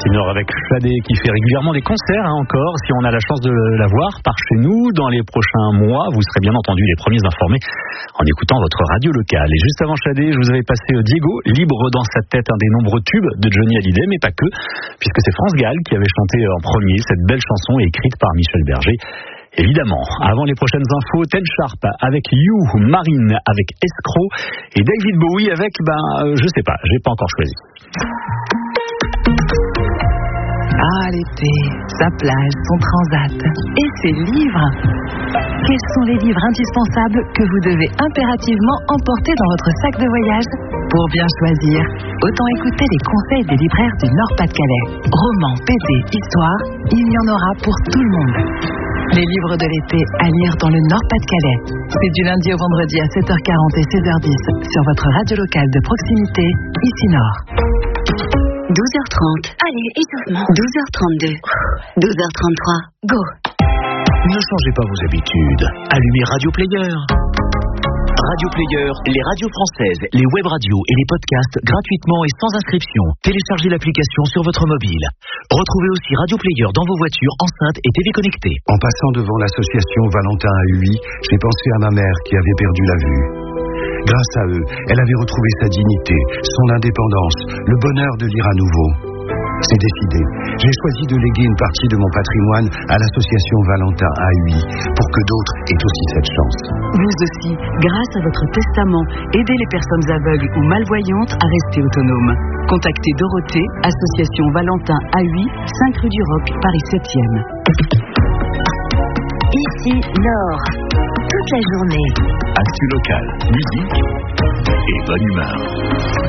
Ici Nord avec Shadé qui fait régulièrement des concerts encore. Si on a la chance de la voir par chez nous dans les prochains mois, vous serez bien entendu les premiers informés en écoutant votre radio locale. Et juste avant Shadé, je vous avais passé Diego, libre dans sa tête, un des nombreux tubes de Johnny Hallyday, mais pas que, puisque c'est France Gall qui avait chanté en premier cette belle chanson écrite par Michel Berger. Évidemment, avant les prochaines infos, Ten Sharp avec You, Marine avec Escroc et David Bowie avec, je sais pas, j'ai pas encore choisi. Ah, l'été, sa plage, son transat et ses livres. Quels sont les livres indispensables que vous devez impérativement emporter dans votre sac de voyage? Pour bien choisir, autant écouter les conseils des libraires du Nord-Pas-de-Calais. Romans, BD, histoire, il y en aura pour tout le monde. Les livres de l'été à lire dans le Nord-Pas-de-Calais. C'est du lundi au vendredi à 7h40 et 16h10 sur votre radio locale de proximité, ici Nord. 12h30. Allez, échauffement. 12h32. 12h33. Go. Ne changez pas vos habitudes. Allumez Radio Player. Radio Player, les radios françaises, les web radios et les podcasts gratuitement et sans inscription. Téléchargez l'application sur votre mobile. Retrouvez aussi Radio Player dans vos voitures, enceintes et TV connectées. En passant devant l'association Valentin AUI, j'ai pensé à ma mère qui avait perdu la vue. Grâce à eux, elle avait retrouvé sa dignité, son indépendance, le bonheur de lire à nouveau. C'est décidé. J'ai choisi de léguer une partie de mon patrimoine à l'association Valentin AUI pour que d'autres aient aussi cette chance. Vous aussi, grâce à votre testament, aidez les personnes aveugles ou malvoyantes à rester autonomes. Contactez Dorothée, association Valentin AUI, 5 rue du Roc, Paris 7e. Ici Nord. Toute la journée. Actu local, musique et bonne humeur.